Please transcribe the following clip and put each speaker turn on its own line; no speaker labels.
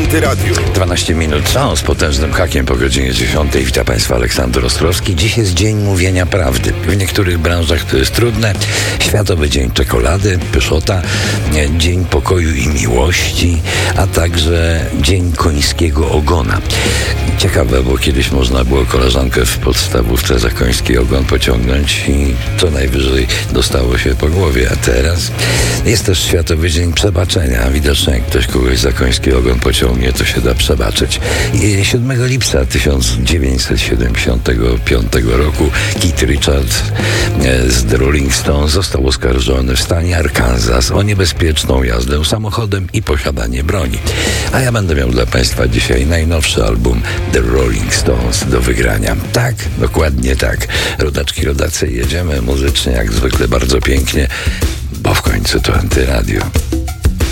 Antyradiu.
12 minut z potężnym hakiem po godzinie 10. Witam Państwa, Aleksander Ostrowski. Dziś jest dzień mówienia prawdy. W niektórych branżach to jest trudne. Światowy Dzień Czekolady, Pyszota, Dzień Pokoju i Miłości, a także Dzień Końskiego Ogona. Ciekawe, bo kiedyś można było koleżankę w podstawówce za koński ogon pociągnąć i co najwyżej dostało się po głowie, a teraz jest też Światowy Dzień Przebaczenia. Widocznie jak ktoś kogoś za koński ogon pociągnie, to się da przebaczyć. 7 lipca 1975 roku Keith Richards z The Rolling Stones został oskarżony w stanie Arkansas o niebezpieczną jazdę samochodem i posiadanie broni. A ja będę miał dla Państwa dzisiaj najnowszy album The Rolling Stones do wygrania. Tak, dokładnie tak. Rodaczki, rodacy, jedziemy muzycznie jak zwykle bardzo pięknie, bo w końcu to Antyradio.